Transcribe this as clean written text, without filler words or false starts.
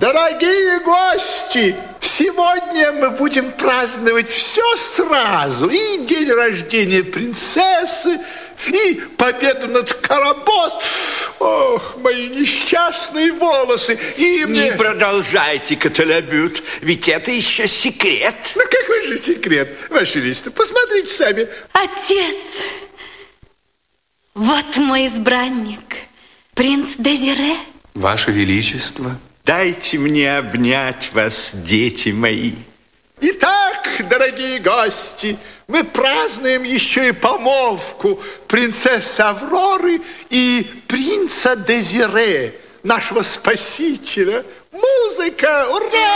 Дорогие гости, сегодня мы будем праздновать все сразу. И день рождения принцессы, и победу над Карабос. Ох, мои несчастные волосы. И Не продолжайте, Котелябют, ведь это еще секрет. Ну, какой же секрет, Ваше Величество? Посмотрите сами. Отец, вот мой избранник, принц Дезире. Ваше Величество. Дайте мне обнять вас, дети мои. Итак, дорогие гости, мы празднуем еще и помолвку принцессы Авроры и принца Дезире, нашего спасителя. Музыка! Ура!